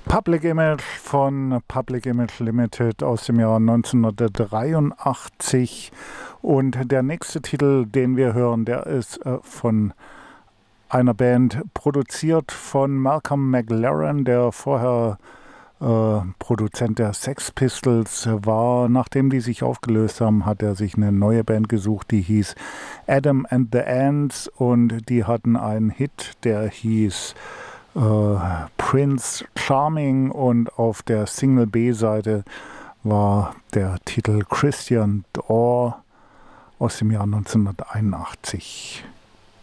Public Image von Public Image Limited aus dem Jahr 1983. Und der nächste Titel, den wir hören, der ist von einer Band produziert von Malcolm McLaren, der vorher Produzent der Sex Pistols war. Nachdem die sich aufgelöst haben, hat er sich eine neue Band gesucht, die hieß Adam and the Ants, und die hatten einen Hit, der hieß Prince Charming, und auf der Single B-Seite war der Titel Christian Dior aus dem Jahr 1981.